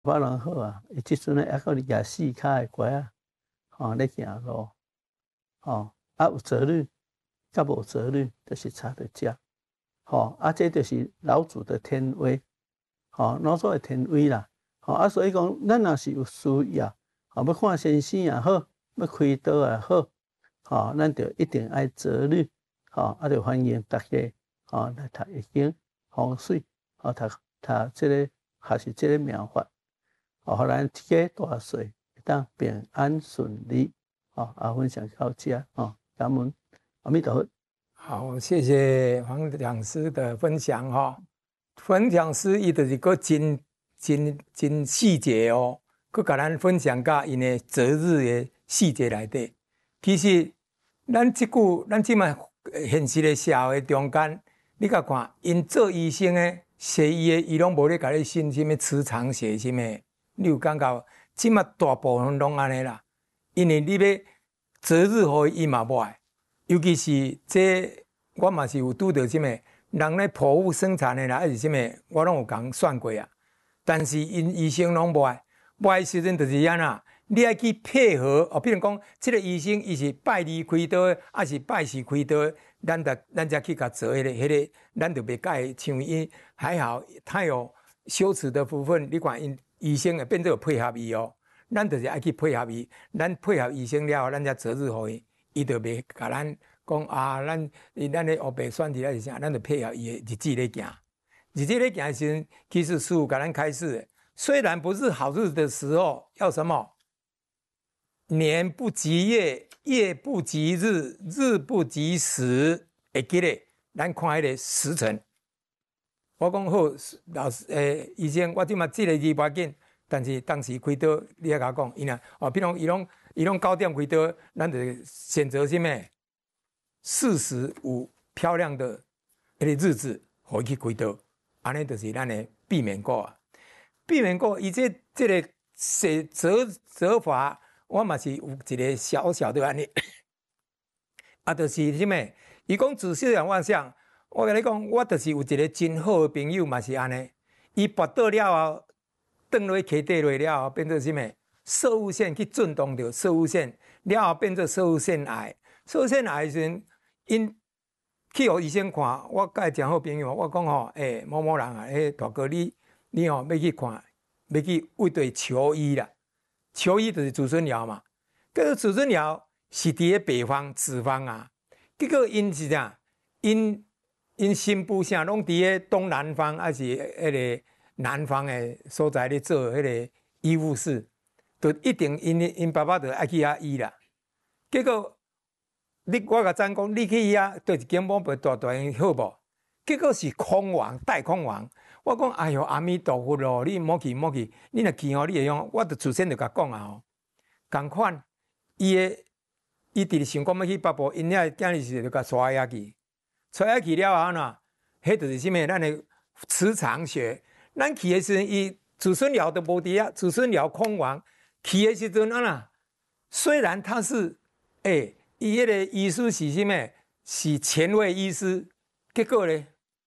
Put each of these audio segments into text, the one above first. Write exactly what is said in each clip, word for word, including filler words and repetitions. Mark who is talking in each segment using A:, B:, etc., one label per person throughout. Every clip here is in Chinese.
A: 法人好啊，伊即阵咧还阁举四骹诶拐啊，吼咧行路，吼啊有责任，甲无责任，就是差在遮，吼啊这就是老祖的天威，吼老祖的天威啦，吼啊所以讲，咱若是有需要，吼要看先生也好，要开刀也好，吼咱就一定爱责任，吼啊就欢迎大家，吼来读易经风水，吼读读即个学习即个妙法。哦，互咱一家大细会当平安顺利。哦，啊，分享到这哦，感恩阿弥陀佛。
B: 好，谢谢黄讲师的分享哈、哦。黄讲师伊就是个真真真细节哦，佮甲咱分享甲因的择日的细节内底。其实咱即句，咱即卖现实的社会中间，你甲看，因做医生的、西医的，伊拢无咧甲你信什么磁场学什么。你有感觉？即马大部分拢安尼啦，因为你要择日互伊嘛无爱，尤其是这我嘛是有拄到什么人咧剖腹生产的啦，还是什么，我拢有共算过啊。但是因医生拢无爱，无爱时阵就是安那，你爱去配合哦。比如讲，这个医生伊是拜二开刀的，还是拜四开刀的，咱得咱才去甲做迄个迄个，咱就袂改像因还好，他有羞耻的部分，你看因。医生会变做配合伊哦，咱就是爱去配合伊，咱配合医生了后，咱才择日互伊，伊就袂甲咱讲啊，咱咱咧黑白选择还是啥，咱就配合伊的日子咧行。日子咧行的时阵，其实师父甲咱开示的，虽然不是好日的时候，要什么？年不及月，月不及日，日不及时，会记咧，咱看迄个时辰。我讲好，老师诶，医生，我即马即个字无要紧，但是当时开刀，你要甲我讲，伊若哦，比如伊拢伊拢九点开刀，咱就选择什么四时有漂亮的迄个日子，互伊去开刀，安尼就是咱的避免过啊。避免过，伊这这个写责责法，我嘛是有一个小小的安尼，啊，就是什么？伊讲仔细人妄想。我跟你讲，我就是有一个真好的朋友，嘛是安尼。伊跋倒了后，转落去地落了后，变做什么？射物线去震动着射物线，了后变做射物腺癌。射物腺癌时阵，因去互医生看，我甲伊真好朋友，我讲吼，诶、欸，某某人啊，迄大哥你你吼要去看，要去为对求医啦。求医就是子孙爻嘛，结果子孙爻是伫咧北方子方啊，结果因是啥？因因新妇啥拢伫咧东南方，还是迄个南方的所在咧做迄个医务室，就一定因因爸爸就爱去遐医啦。结果你我甲咱讲，你去遐对一间某被大大好无？结果是空亡，大空亡。我讲哎哟，阿弥陀佛咯，你莫去莫去，你若去吼，你会用，我就自先就甲讲啊吼。共款，伊的伊直直想讲要去北部，因遐囝儿是就甲带遐去。带遐去了后呢，迄就是什么？咱的磁场学。咱去的时阵，伊子孙爻都无伫啊，子孙爻空亡。去的时阵啊呐，虽然他是诶，伊、欸、迄个医师是什么？是前卫医师，结果咧，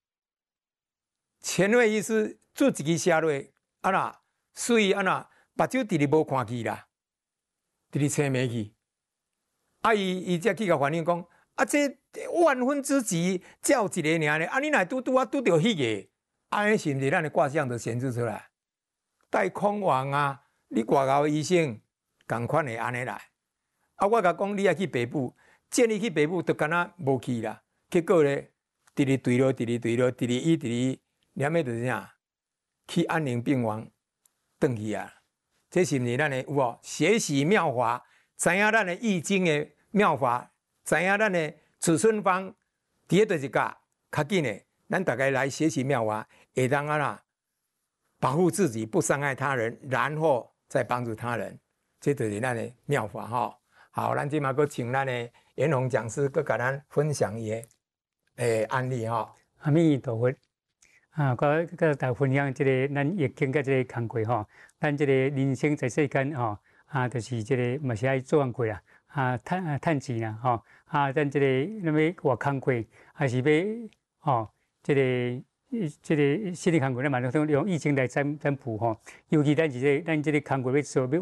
B: 前卫医师做一支下落，啊呐，所以啊呐，目睭直直无看去啦，直直青眉去。啊，伊伊才去甲反映讲。啊！这万分之几叫一个尔呢？啊！你若拄拄啊拄着迄个，安尼是毋是咱的卦象就显示出来？带空亡啊！你外口医生共款会安尼来。啊！我甲讲你爱去北部，建议去北部，都敢若无去啦。结果咧，直直对落，直直对落，直直医，直直念的就是啥？去安宁病房转去啊！这是毋是咱的有无？学习妙法，知影咱的易经的妙法。知影咱的子孙方，伫咧就是甲较紧的，咱大家来学习妙法，会当啊啦，保护自己，不伤害他人，然后再帮助他人，这就是咱的妙法哈。好，咱即马阁请咱的延宏讲师，阁甲咱分享伊个诶案例哈。
C: 阿弥陀佛啊！我甲大家分享即个咱易经甲即个工课吼，咱即个人生在世间吼啊，就是即个嘛是爱做工课啦。啊，趁啊趁钱啦，吼！啊，咱即个那么活工课，还是要吼，即个这个心理工课，咱嘛通用易经来占占卜吼。尤其咱是这咱这个工课要做要